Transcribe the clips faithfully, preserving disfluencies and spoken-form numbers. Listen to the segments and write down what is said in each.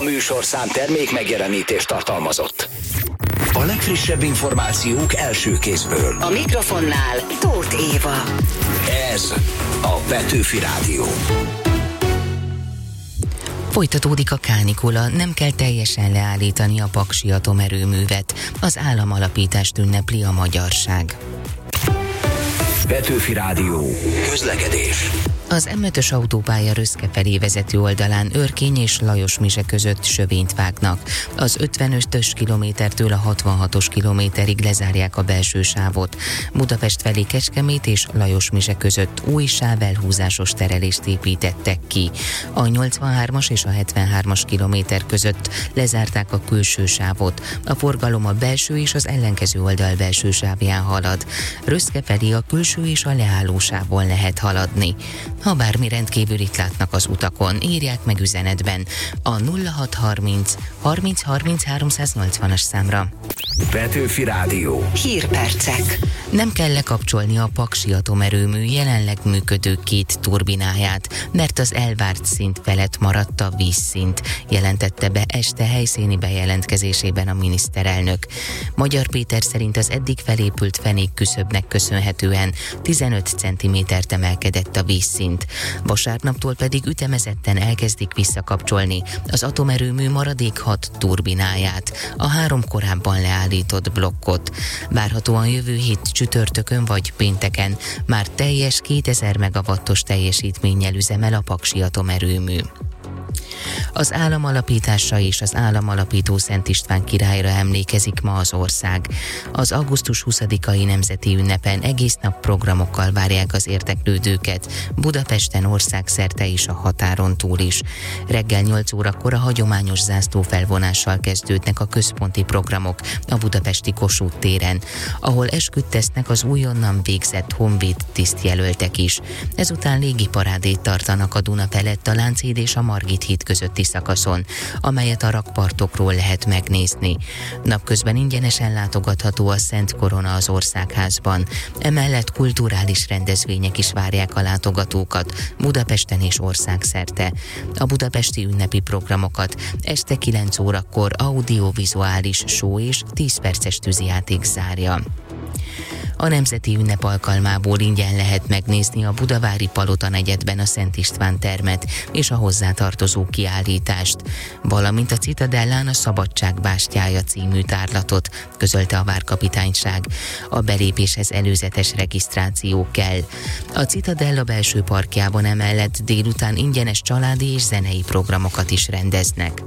műsorszám termék megjelenítést tartalmazott. A legfrissebb információk első kézből. A mikrofonnál Tóth Éva. Ez a Petőfi Rádió. Folytatódik a kánikula, nem kell teljesen leállítani a paksi atomerőművet. Az államalapítást ünnepli a magyarság. Petőfi Rádió. Közlekedés. Az em ötös autópálya Röszke felé vezető oldalán Örkény és Lajosmise között sövényt vágnak. Az ötvenötös kilométertől a hatvanhatos kilométerig lezárják a belső sávot. Budapest felé Kecskemét és Lajosmise között új sávelhúzásos terelést építettek ki. A nyolcvanhármas és a hetvenhármas kilométer között lezárták a külső sávot. A forgalom a belső és az ellenkező oldal belső sávján halad. Röszke felé a külső és a leálló sávon lehet haladni. Ha bármi rendkívülit látnak az utakon, írják meg üzenetben a nulla hat harminc harminc harminc háromszáznyolcvanas számra. Petőfi Rádió. Hírpercek. Nem kell lekapcsolni a paksi atomerőmű jelenleg működő két turbináját, mert az elvárt szint felett maradt a vízszint, jelentette be este helyszíni bejelentkezésében a miniszterelnök. Magyar Péter szerint az eddig felépült fenék küszöbnek köszönhetően tizenöt centimétert emelkedett a vízszint. Vasárnaptól pedig ütemezetten elkezdik visszakapcsolni az atomerőmű maradék hat turbináját, a három korábban leállított blokkot. Várhatóan jövő hét csütörtökön vagy pénteken már teljes kétezer megawattos teljesítménnyel üzemel a paksi atomerőmű. Az államalapításra és az államalapító Szent István királyra emlékezik ma az ország. Az augusztus huszadikai nemzeti ünnepen egész nap programokkal várják az érdeklődőket, Budapesten országszerte és a határon túl is. Reggel nyolc órakor a hagyományos zászlófelvonással kezdődnek a központi programok a budapesti Kossuth téren, ahol esküt tesznek az újonnan végzett honvéd tisztjelöltek is. Ezután légiparádét tartanak a Duna felett a Lánchíd és a Margit híd közötti szakaszon, amelyet a rakpartokról lehet megnézni. Napközben ingyenesen látogatható a Szent Korona az Országházban. Emellett kulturális rendezvények is várják a látogatókat Budapesten és országszerte. A budapesti ünnepi programokat este kilenc órakor audiovizuális show és tíz perces tűzijáték zárja. A nemzeti ünnep alkalmából ingyen lehet megnézni a budavári Palota negyedben a Szent István termet és a hozzátartozó kiállítást, valamint a Citadellán a Szabadság bástyája című tárlatot, közölte a várkapitányság. A belépéshez előzetes regisztráció kell. A Citadella belső parkjában emellett délután ingyenes családi és zenei programokat is rendeznek.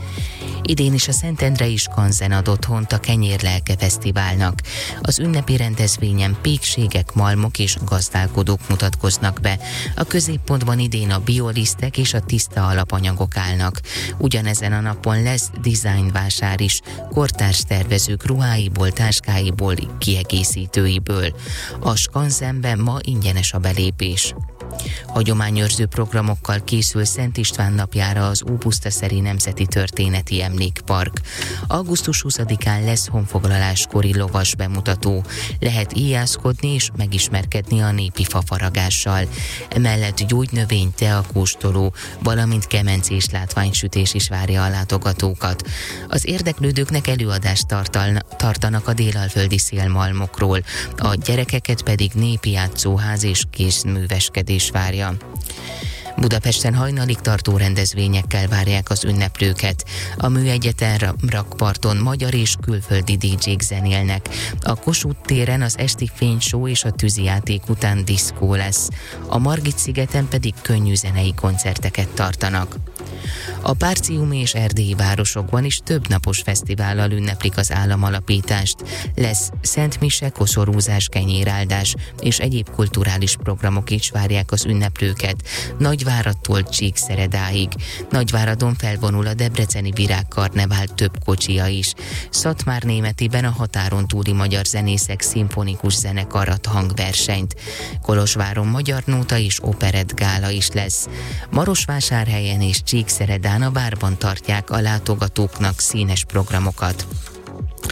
Idén is a Szentendrei Skanzen ad otthont a Kenyérlelke Fesztiválnak. Az ünnepi rendezvényen pékségek, malmok és gazdálkodók mutatkoznak be. A középpontban idén a biolisztek és a tiszta alapanyagok állnak. Ugyanezen a napon lesz dizájnvásár is, kortárs tervezők ruháiból, táskáiból, kiegészítőiből. A Skanzenben ma ingyenes a belépés. Hagyományőrző programokkal készül Szent István napjára az Ópusztaszeri Nemzeti Történeti Emlékpark. augusztus huszadikán lesz honfoglaláskori lovas bemutató. Lehet íjászkodni és megismerkedni a népi fafaragással. Emellett gyógynövény, teakóstoló, valamint kemencés látványsütés is várja a látogatókat. Az érdeklődőknek előadást tartalna, tartanak a délalföldi szélmalmokról, a gyerekeket pedig népi játszóház és kézműveskedés várja. Budapesten hajnalig tartó rendezvényekkel várják az ünneplőket. A Műegyeten rakparton magyar és külföldi dé dzsék zenélnek. A Kossuth téren az esti fényshow és a tűzijáték után diszkó lesz. A Margit-szigeten pedig könnyű zenei koncerteket tartanak. A párciumi és erdélyi városokban is több napos fesztivállal ünneplik az államalapítást. Lesz szentmise, koszorúzás, kenyéráldás és egyéb kulturális programok is várják az ünneplőket. Nagyváradtól Csíkszeredáig. Nagyváradon felvonul a debreceni virágkarnevál több kocsia is. Szatmárnémetiben a határon túli magyar zenészek szimfonikus zenekarat hangversenyt. Kolozsváron magyar nóta és operett gála is lesz. Marosvásárhelyen és Csíkszeredán a várban tartják a látogatóknak színes programokat.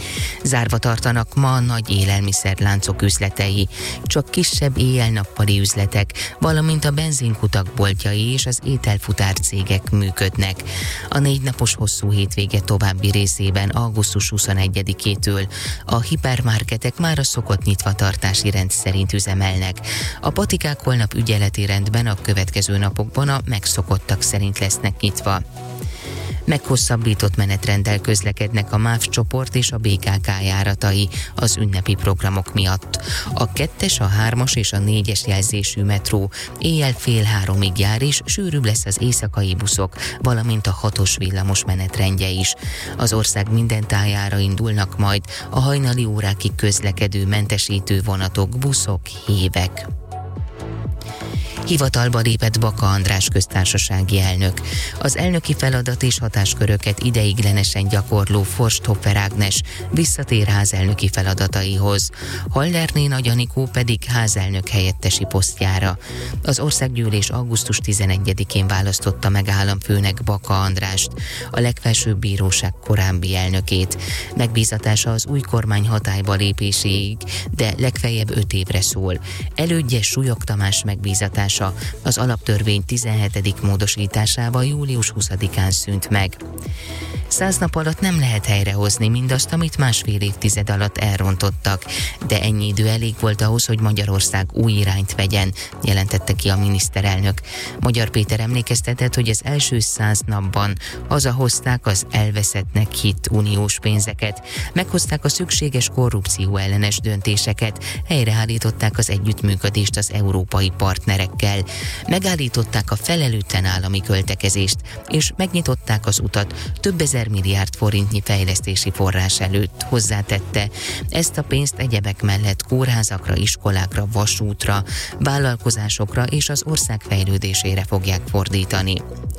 Zárva tartanak ma a nagy élelmiszerláncok üzletei. Csak kisebb éjjel-nappali üzletek, valamint a benzinkutak boltjai és az ételfutár cégek működnek. A négy napos hosszú hétvége további részében augusztus huszonegyedikétől a hipermarketek már a szokott nyitvatartási rend szerint üzemelnek. A patikák holnap ügyeleti rendben a következő napokban a megszokottak szerint lesznek nyitva. Meghosszabbított menetrenddel közlekednek a MÁV csoport és a bé ká ká járatai az ünnepi programok miatt. A kettes, a hármas és a négyes jelzésű metró éjjel fél háromig jár, és sűrűbb lesz az éjszakai buszok, valamint a hatos villamos menetrendje is. Az ország minden tájára indulnak majd a hajnali órákig közlekedő mentesítő vonatok, buszok, hévek. Hivatalba lépett Baka András köztársasági elnök. Az elnöki feladat és hatásköröket ideiglenesen gyakorló Forsthoffer Ágnes visszatér házelnöki feladataihoz. Hallerné Nagy Anikó pedig házelnök helyettesi posztjára. Az országgyűlés augusztus tizenegyedikén választotta meg államfőnek Baka Andrást, a legfelsőbb bíróság korábbi elnökét. Megbízatása az új kormány hatályba lépéséig, de legfeljebb öt évre szól. Elődje Súlyog Tamás megbízatása az alaptörvény tizenhetedik módosításával július huszadikán szűnt meg. Száz nap alatt nem lehet helyrehozni mindazt, amit másfél évtized alatt elrontottak, de ennyi idő elég volt ahhoz, hogy Magyarország új irányt vegyen, jelentette ki a miniszterelnök. Magyar Péter emlékeztetett, hogy az első száz napban hazahozták az elveszettnek hitt uniós pénzeket, meghozták a szükséges korrupció ellenes döntéseket, helyreállították az együttműködést az európai partnerekkel, megállították a felelőtlen állami költekezést, és megnyitották az utat több ezer milliárd forintnyi fejlesztési forrás előtt, hozzátette. Ezt a pénzt egyebek mellett kórházakra, iskolákra, vasútra, vállalkozásokra és az ország fejlődésére fogják fordítani.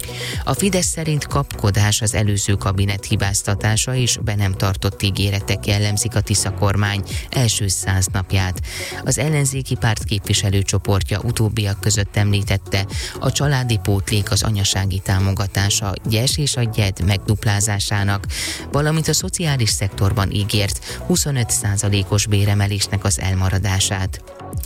A Fidesz szerint kapkodás, az előző kabinet hibáztatása és be nem tartott ígéretek jellemzik a Tisza kormány első száz napját. Az ellenzéki párt képviselőcsoportja utóbbiak között említette, a családi pótlék, az anyasági támogatása, gyes és a gyed megduplázásának, valamint a szociális szektorban ígért huszonöt százalékos béremelésnek az elmaradását.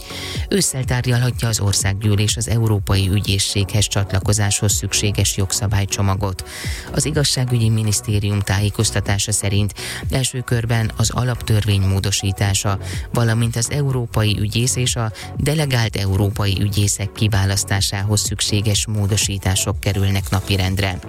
Ősszel tárgyalhatja az országgyűlés az Európai Ügyészséghez csatlakozáshoz szükséges jogszabálycsomagot. Az igazságügyi minisztérium tájékoztatása szerint első körben az alaptörvény módosítása, valamint az európai ügyész és a delegált európai ügyészek kiválasztásához szükséges módosítások kerülnek napirendre.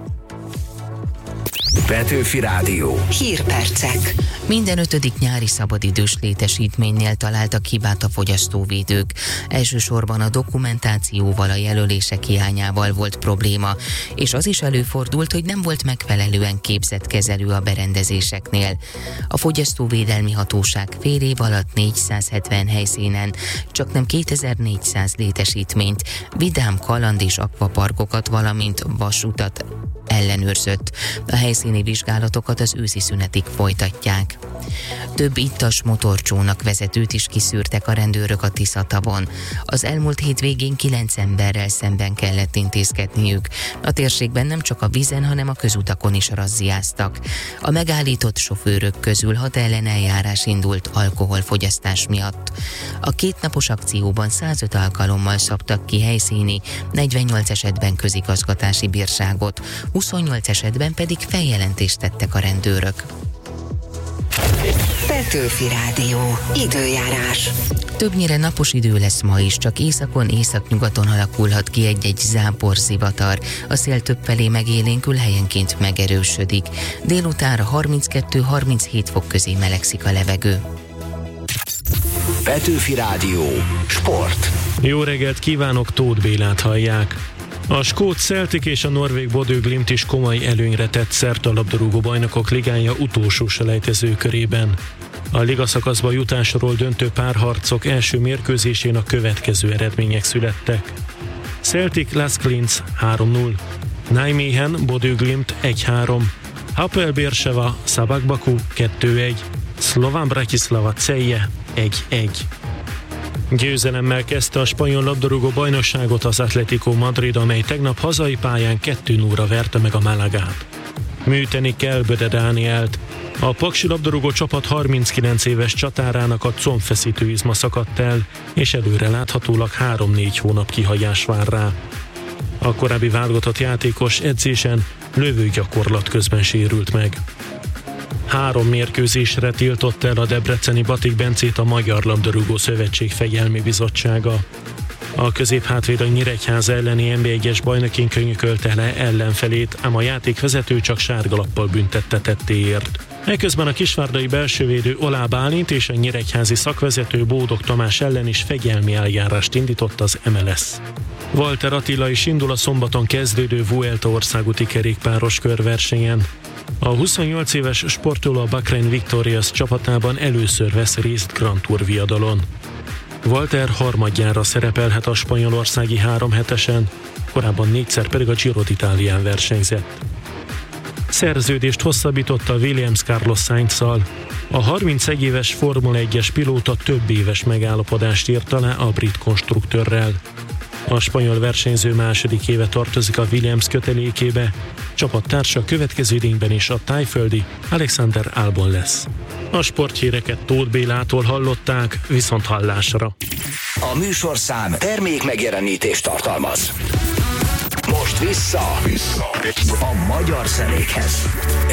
Petőfi Rádió. Hírpercek. Minden ötödik nyári szabadidős létesítménynél találtak hibát a fogyasztóvédők. Elsősorban a dokumentációval, a jelölések hiányával volt probléma, és az is előfordult, hogy nem volt megfelelően képzett kezelő a berendezéseknél. A Fogyasztóvédelmi Hatóság fél év alatt négyszázhetven helyszínen csaknem kétezer-négyszáz létesítményt, vidám, kaland és akvaparkokat, valamint vasutat ellenőrzött. A helyszíni vizsgálatokat az őszi szünetig folytatják. Több ittas motorcsónak vezetőt is kiszűrtek a rendőrök a Tisza-tavon. Az elmúlt hétvégén kilenc emberrel szemben kellett intézkedniük. A térségben nem csak a vízen, hanem a közutakon is razziáztak. A megállított sofőrök közül hat elleneljárás indult alkoholfogyasztás miatt. A kétnapos akcióban százöt alkalommal szabtak ki helyszíni, negyvennyolc esetben közigazgatási bírságot, huszonnyolc esetben pedig feljelentést tettek a rendőrök. Petőfi Rádió. Időjárás. Többnyire napos idő lesz ma is, csak északon, északnyugaton alakulhat ki egy-egy záporzivatar. A szél többfelé megélénkül, helyenként megerősödik. Délutánra harminckettő-harminchét fok közé melegszik a levegő. Petőfi Rádió. Sport. Jó reggelt kívánok, Tóth Bélát hallják. A skót Celtic és a norvég Bodø Glimt is komoly előnyre tett szert a labdarúgó bajnokok ligája utolsó selejtező körében. A ligaszakaszba jutásról döntő párharcok első mérkőzésén a következő eredmények születtek. Celtic Las Linz három null, Nijmegen Bodø Glimt egy három, Hapoel Beersheva Szabak Baku kettő egy, Slovan Bratislava Celje egy egy. Győzelemmel kezdte a spanyol labdarúgó bajnokságot az Atlético Madrid, amely tegnap hazai pályán kettő nullra verte meg a Málagát. Műteni kell Böde Dánielt. A paksi labdarúgó csapat harminckilenc éves csatárának a combfeszítő izma szakadt el, és előre láthatólag három-négy hónap kihagyás vár rá. A korábbi válogatott játékos edzésen lövőgyakorlat közben sérült meg. Három mérkőzésre tiltott el a debreceni Batik Bencét a Magyar Labdarúgó Szövetség Fegyelmi Bizottsága. A középhátvéd a Nyíregyháza elleni en bé egyes bajnokin könyökölte le ellenfelét, ám a játékvezető csak sárgalappal büntette tettéért. Eközben a kisvárdai belsővédő Olá Bálint és a nyíregyházi szakvezető Bódog Tamás ellen is fegyelmi eljárást indított az em el es. Walter Attila is indul a szombaton kezdődő Vuelta országúti kerékpáros körversenyen. A huszonnyolc éves sportoló a Bahrain Victorious csapatában először vesz részt Grand Tour viadalon. Walter harmadjára szerepelhet a spanyolországi háromhetesen, korábban négyszer pedig a Giro d'Italián versenyzett. Szerződést hosszabbította Williams Carlos Sainzzal. A harmincegy éves Formula egyes pilóta több éves megállapodást írt alá a brit konstruktőrrel. A spanyol versenyző második éve tartozik a Williams kötelékébe, csapattársa következő idényben is a tájföldi Alexander Albon lesz. A sporthíreket Tóth Bélától hallották, viszont hallásra. A műsorszám termék megjelenítést tartalmaz. Most vissza, vissza. a magyar zenékhez.